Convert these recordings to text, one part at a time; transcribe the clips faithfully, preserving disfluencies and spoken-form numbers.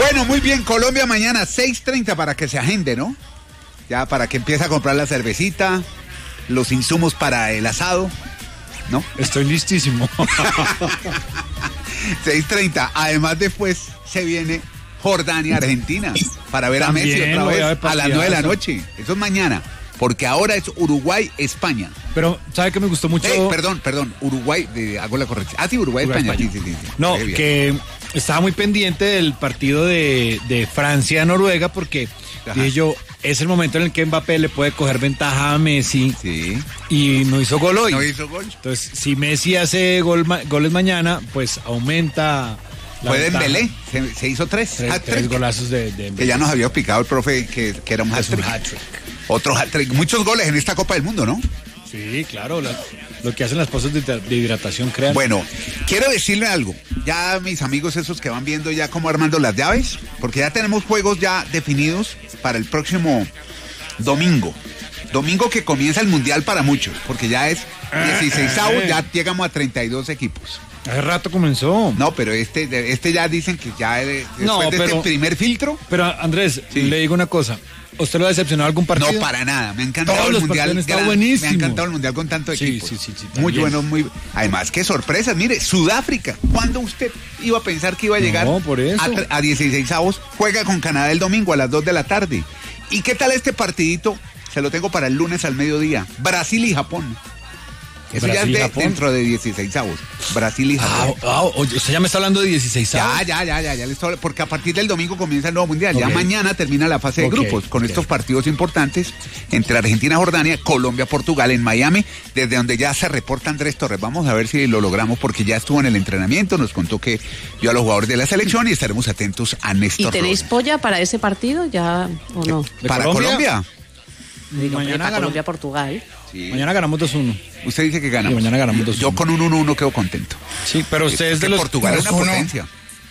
Bueno, muy bien, Colombia mañana seis treinta para que se agende, ¿no? Ya para que empiece a comprar la cervecita, los insumos para el asado, ¿no? Estoy listísimo. seis treinta, además después se viene Jordania, Argentina, para ver También, a Messi otra vez a, a las nueve de la noche. Eso es mañana, porque ahora es Uruguay, España. Pero, ¿sabe qué me gustó mucho? Eh, perdón, perdón, Uruguay, de, hago la corrección. Ah, sí, Uruguay, Uruguay España. España. Sí, sí, sí, sí. No, que estaba muy pendiente del partido de, de Francia-Noruega, porque dije yo, es el momento en el que Mbappé le puede coger ventaja a Messi. Sí. Y no hizo gol hoy. No hizo gol. Entonces, si Messi hace gol, goles mañana, pues aumenta... Fue Dembélé, se, se hizo tres. Tres, tres golazos de, de que ya nos había explicado el profe que, que era un hat-trick. hat-trick. Otro hat-trick. Muchos goles en esta Copa del Mundo, ¿no? Sí, claro. La, lo que hacen las pozas de, de hidratación crean. Bueno, quiero decirle algo. Ya mis amigos esos que van viendo ya cómo armando las llaves, porque ya tenemos juegos ya definidos para el próximo domingo. Domingo que comienza el Mundial para muchos, porque ya es dieciseisavo, ya llegamos a treinta y dos equipos. Hace rato comenzó. No, pero este, este ya dicen que ya después no, de pero, este primer filtro. Pero Andrés, sí. Le digo una cosa. ¿Usted lo ha decepcionado algún partido? No, para nada. Me ha encantado Todos el los mundial. Está buenísimo. Me ha encantado el mundial con tanto equipo. Sí, sí, sí, sí, muy bueno, muy. Además, qué sorpresas. Mire, Sudáfrica. ¿Cuándo usted iba a pensar que iba a llegar no, por eso. a, a dieciseisavos? Juega con Canadá el domingo a las dos de la tarde. ¿Y qué tal este partidito? Se lo tengo para el lunes al mediodía. Brasil y Japón. Eso Brasil ya es de, dentro de dieciseisavos. Brasil y Japón. Ah, ah, oye, usted ya me está hablando de dieciseisavos. Ya, ya, ya, ya, ya le estoy, porque a partir del domingo comienza el nuevo mundial. Okay. Ya mañana termina la fase de okay, grupos con okay. estos partidos importantes entre Argentina, Jordania, Colombia, Portugal en Miami, desde donde ya se reporta Andrés Torres. Vamos a ver si lo logramos porque ya estuvo en el entrenamiento, nos contó que vio a los jugadores de la selección y estaremos atentos a Néstor. ¿Y tenéis Robles. Polla para ese partido ya o no? ¿Para Colombia? Colombia? Digo, mañana para Colombia, Portugal. Sí. Mañana ganamos dos uno. Usted dice que ganamos. Sí, mañana ganamos dos uno. Yo con un uno uno quedo contento. Sí, pero usted es de los... Portugal es una potencia.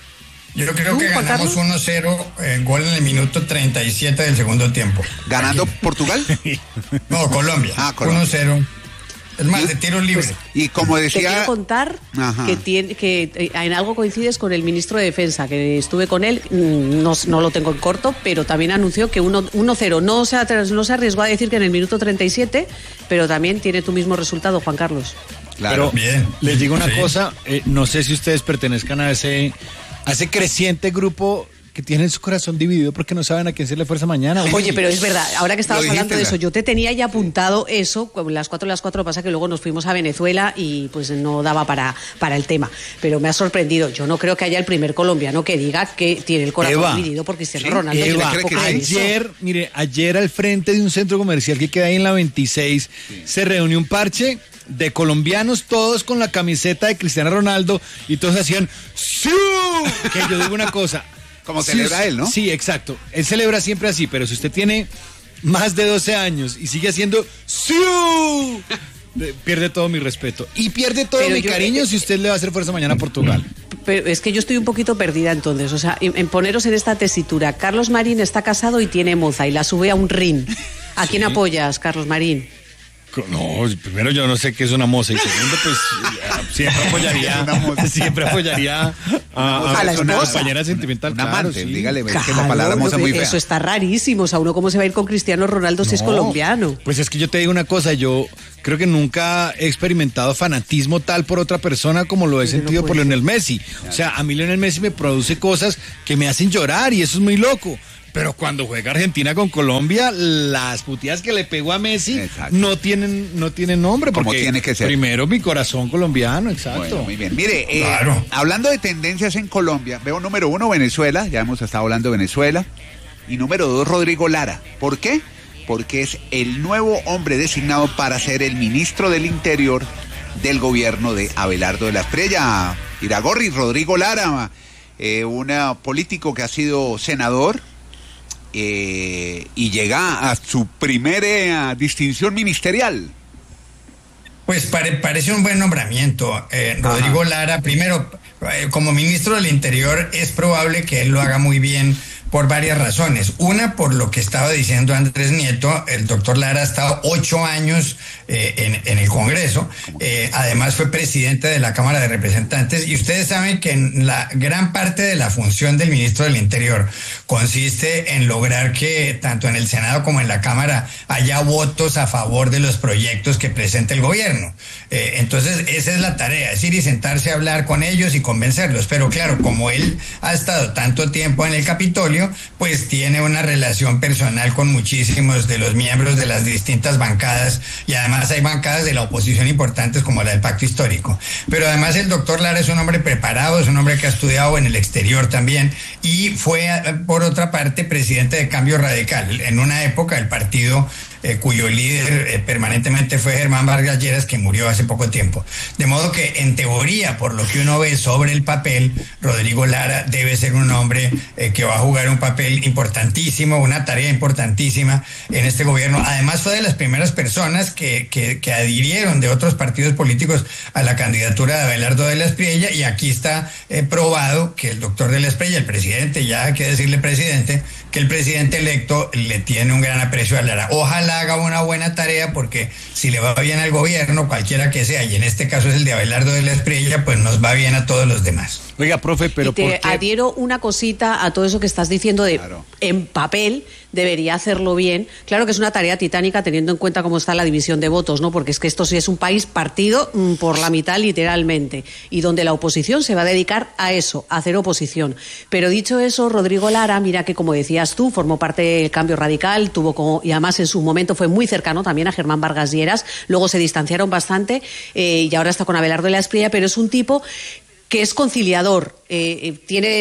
Yo creo que ganamos uno cero, eh, gol en el minuto treinta y siete del segundo tiempo. ¿Ganando Portugal? No, Colombia. Ah, Colombia. uno cero. Es más, de tiro libre. Pues, y como decía... Te quiero contar que, tiene, que eh, en algo coincides con el ministro de Defensa, que estuve con él, no, no lo tengo en corto, pero también anunció que uno cero. No se, no se arriesgó a decir que en el minuto treinta y siete, pero también tiene tu mismo resultado, Juan Carlos. Claro. Pero bien. Les digo una sí. cosa, eh, no sé si ustedes pertenezcan a ese, a ese creciente grupo que tienen su corazón dividido porque no saben a quién se le fuerza mañana. Oye, pero es verdad, ahora que estabas hablando de eso, yo te tenía ya apuntado eso, las cuatro las cuatro, pasa que luego nos fuimos a Venezuela y pues no daba para, para el tema, pero me ha sorprendido, yo no creo que haya el primer colombiano que diga que tiene el corazón Eva, dividido por Cristiano sí, Ronaldo. Eva, ayer, mire, ayer al frente de un centro comercial que queda ahí en la veintiséis, sí. se reunió un parche de colombianos, todos con la camiseta de Cristiano Ronaldo y todos hacían ¡sí! Que yo digo una cosa, como celebra sí, él, ¿no? Sí, exacto. Él celebra siempre así, pero si usted tiene más de doce años y sigue haciendo ¡siu! Pierde todo mi respeto. Y pierde todo pero mi yo, cariño eh, si usted le va a hacer fuerza mañana a Portugal. Pero es que yo estoy un poquito perdida entonces. O sea, en, en poneros en esta tesitura. Carlos Marín está casado y tiene moza y la sube a un ring. ¿A sí. quién apoyas, Carlos Marín? No, primero yo no sé qué es una moza y segundo pues siempre apoyaría siempre apoyaría a, a, a la una compañera sentimental, una claro, amante, sí. dígale, claro, es que la palabra moza muy fea. Eso está rarísimo, o sea, uno cómo se va a ir con Cristiano Ronaldo no, si es colombiano. Pues es que yo te digo una cosa, yo creo que nunca he experimentado fanatismo tal por otra persona como lo he sentido no por Lionel Messi. O sea, a mí Lionel Messi me produce cosas que me hacen llorar y eso es muy loco. Pero cuando juega Argentina con Colombia, las puteadas que le pegó a Messi exacto. no tienen no tienen nombre. Porque como tiene que ser. Primero mi corazón colombiano, exacto. Bueno, muy bien. Mire, eh, claro. hablando de tendencias en Colombia, veo número uno Venezuela, ya hemos estado hablando de Venezuela, y número dos Rodrigo Lara. ¿Por qué? Porque es el nuevo hombre designado para ser el ministro del Interior del gobierno de Abelardo de la Estrella. Iragorri, Rodrigo Lara, eh, un político que ha sido senador, Eh, y llega a su primera distinción ministerial. Pues pare, parece un buen nombramiento. Eh, Rodrigo Lara, primero, eh, como ministro del Interior, es probable que él lo haga muy bien por varias razones. Una, por lo que estaba diciendo Andrés Nieto, el doctor Lara ha estado ocho años eh, en, en el Congreso, eh, además fue presidente de la Cámara de Representantes, y ustedes saben que en la gran parte de la función del ministro del Interior consiste en lograr que tanto en el Senado como en la Cámara haya votos a favor de los proyectos que presenta el gobierno. Eh, entonces, esa es la tarea, es ir y sentarse a hablar con ellos y convencerlos. Pero claro, como él ha estado tanto tiempo en el Capitolio, pues tiene una relación personal con muchísimos de los miembros de las distintas bancadas, y además hay bancadas de la oposición importantes como la del Pacto Histórico. Pero además el doctor Lara es un hombre preparado, es un hombre que ha estudiado en el exterior también, y fue, por otra parte, presidente de Cambio Radical, en una época el partido Eh, cuyo líder eh, permanentemente fue Germán Vargas Lleras, que murió hace poco tiempo. De modo que, en teoría, por lo que uno ve sobre el papel, Rodrigo Lara debe ser un hombre eh, que va a jugar un papel importantísimo, una tarea importantísima en este gobierno. Además, fue de las primeras personas que, que, que adhirieron de otros partidos políticos a la candidatura de Abelardo de la Espriella, y aquí está eh, probado que el doctor de la Espriella, el presidente, ya hay que decirle presidente, que el presidente electo le tiene un gran aprecio a Lara. Ojalá haga una buena tarea, porque si le va bien al gobierno, cualquiera que sea, y en este caso es el de Abelardo de la Espriella, pues nos va bien a todos los demás. Oiga, profe, pero y te ¿por qué? adhiero una cosita a todo eso que estás diciendo de, claro, en papel debería hacerlo bien. Claro que es una tarea titánica teniendo en cuenta cómo está la división de votos, ¿no? Porque es que esto sí es un país partido mmm, por la mitad literalmente, y donde la oposición se va a dedicar a eso, a hacer oposición. Pero dicho eso, Rodrigo Lara, mira que como decías tú, formó parte del Cambio Radical, tuvo como, y además en su momento fue muy cercano también a Germán Vargas Lleras, luego se distanciaron bastante eh, y ahora está con Abelardo de la Espriella, pero es un tipo que es conciliador, eh, tiene,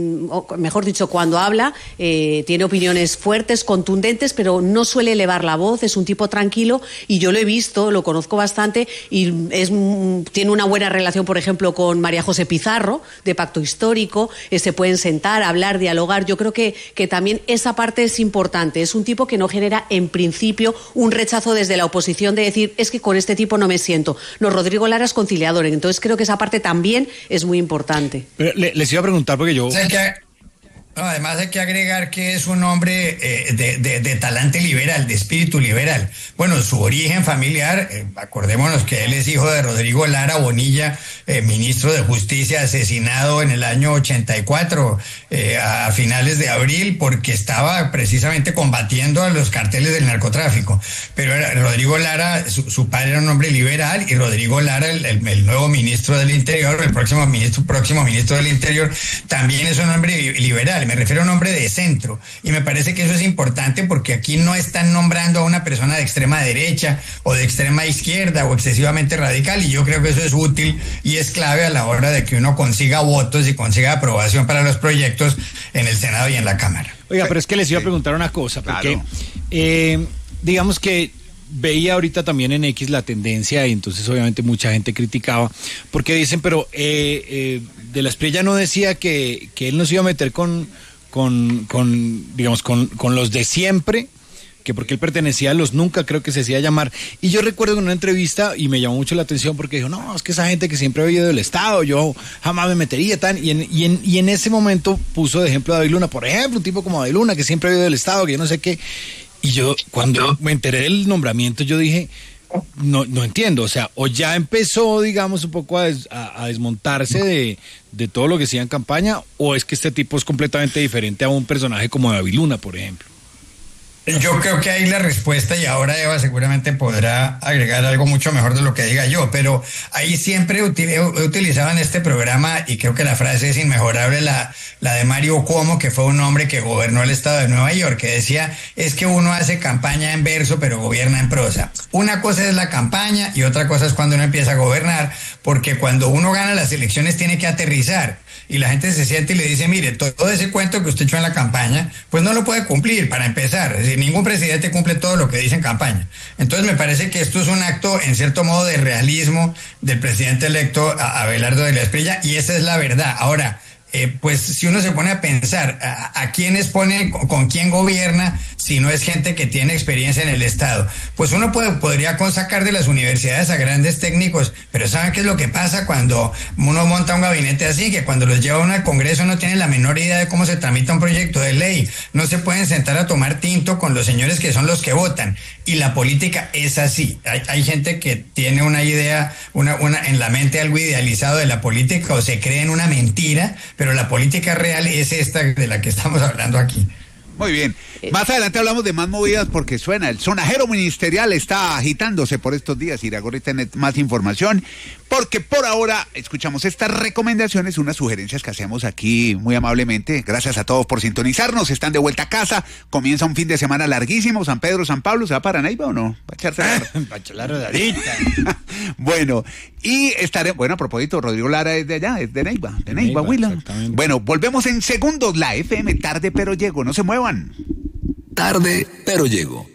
mejor dicho, cuando habla, eh, tiene opiniones fuertes, contundentes, pero no suele elevar la voz, es un tipo tranquilo, y yo lo he visto, lo conozco bastante, y es, tiene una buena relación, por ejemplo, con María José Pizarro, de Pacto Histórico, eh, se pueden sentar, hablar, dialogar. Yo creo que, que también esa parte es importante, es un tipo que no genera, en principio, un rechazo desde la oposición de decir, es que con este tipo no me siento. No, Rodrigo Lara es conciliador, entonces creo que esa parte también es muy importante. Pero le, les iba a preguntar porque yo... O sea, que, no, además hay que agregar que es un hombre eh, de, de, de talante liberal, de espíritu liberal. Bueno, su origen familiar, eh, acordémonos que él es hijo de Rodrigo Lara Bonilla, eh, ministro de Justicia, asesinado en el año ochenta y cuatro, eh, a, a finales de abril, porque estaba precisamente combatiendo a los carteles del narcotráfico. Pero era, Rodrigo Lara, su, su padre era un hombre liberal, y Rodrigo Lara, el, el, el nuevo ministro del Interior, el próximo ministro, próximo ministro del Interior, también es un hombre liberal. Me refiero a un hombre de centro, y me parece que eso es importante, porque aquí no están nombrando a una persona de extrema derecha o de extrema izquierda o excesivamente radical, y yo creo que eso es útil y es clave a la hora de que uno consiga votos y consiga aprobación para los proyectos en el Senado y en la Cámara. Oiga, pero es que les iba a preguntar una cosa, porque claro. eh, digamos que veía ahorita también en X la tendencia, y entonces obviamente mucha gente criticaba, porque dicen, pero eh, eh, de la Espriella no decía que, que él no se iba a meter con, con, con digamos, con, con los de siempre, que porque él pertenecía a los nunca, creo que se hacía llamar. Y yo recuerdo en una entrevista, y me llamó mucho la atención, porque dijo, no, es que esa gente que siempre ha vivido del Estado, yo jamás me metería tan, y en, y en, y en ese momento puso de ejemplo a David Luna, por ejemplo, un tipo como David Luna, que siempre ha vivido del Estado, que yo no sé qué. Y yo, cuando me enteré del nombramiento, yo dije, no, no entiendo, o sea, o ya empezó, digamos, un poco a, des, a, a desmontarse de, de todo lo que hacía en campaña, o es que este tipo es completamente diferente a un personaje como David Luna, por ejemplo. Yo creo que ahí la respuesta, y ahora Eva seguramente podrá agregar algo mucho mejor de lo que diga yo, pero ahí siempre util, he utilizado en este programa, y creo que la frase es inmejorable, la, la de Mario Cuomo, que fue un hombre que gobernó el estado de Nueva York, que decía, es que uno hace campaña en verso pero gobierna en prosa. Una cosa es la campaña y otra cosa es cuando uno empieza a gobernar, porque cuando uno gana las elecciones tiene que aterrizar, y la gente se siente y le dice, mire, todo ese cuento que usted echó en la campaña, pues no lo puede cumplir, para empezar. Es decir, ningún presidente cumple todo lo que dice en campaña. Entonces me parece que esto es un acto, en cierto modo, de realismo del presidente electo Abelardo de la Espriella, y esa es la verdad. Ahora, Eh, pues si uno se pone a pensar a, a quiénes pone, con, con quién gobierna, sino es gente que tiene experiencia en el Estado. Pues uno puede, podría sacar de las universidades a grandes técnicos, pero ¿saben qué es lo que pasa cuando uno monta un gabinete así? Que cuando los lleva uno al Congreso no tienen la menor idea de cómo se tramita un proyecto de ley. No se pueden sentar a tomar tinto con los señores que son los que votan. Y la política es así. Hay, hay gente que tiene una idea, una, una en la mente algo idealizado de la política o se cree en una mentira, pero la política real es esta de la que estamos hablando aquí. Muy bien. Más adelante hablamos de más movidas porque suena. El sonajero ministerial está agitándose por estos días. Iragorri tiene más información porque por ahora escuchamos estas recomendaciones, unas sugerencias que hacemos aquí muy amablemente. Gracias a todos por sintonizarnos. Están de vuelta a casa. Comienza un fin de semana larguísimo. San Pedro, San Pablo. ¿Se va para Neiva o no? ¿Va a echarse la... Para echar la rodadita. Bueno, y estaré... Bueno, a propósito, Rodrigo Lara es de allá, es de Neiva. De Neiva, Huila. Bueno, volvemos en segundos. La F M, tarde pero llego. No se muevan. Tarde, pero llego.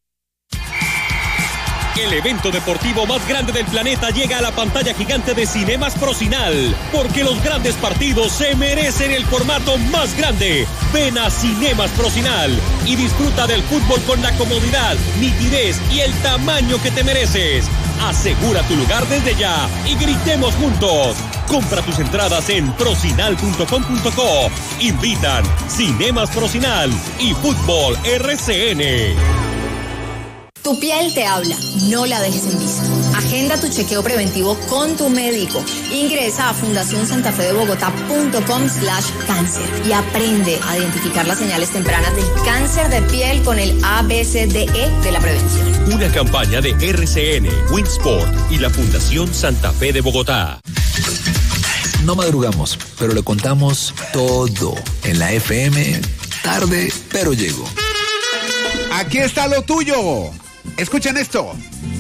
El evento deportivo más grande del planeta llega a la pantalla gigante de Cinemas Procinal, porque los grandes partidos se merecen el formato más grande. Ven a Cinemas Procinal y disfruta del fútbol con la comodidad, nitidez y el tamaño que te mereces. Asegura tu lugar desde ya y gritemos juntos. Compra tus entradas en procinal punto com punto co. Invitan Cinemas Procinal y Fútbol R C N. Tu piel te habla, no la dejes en vista. Agenda tu chequeo preventivo con tu médico. Ingresa a fundación santa fe de bogotá punto com slash cáncer y aprende a identificar las señales tempranas del cáncer de piel con el A B C D E de la prevención. Una campaña de R C N, Winsport y la Fundación Santa Fe de Bogotá. No madrugamos, pero le contamos todo en la F M. Tarde, pero llego. Aquí está lo tuyo. Escuchen esto.